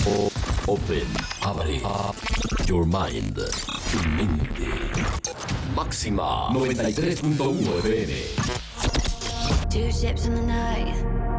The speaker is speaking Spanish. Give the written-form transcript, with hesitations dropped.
Open, abre your mind, tu mente. Máxima 93.1 FM. Two ships in the night,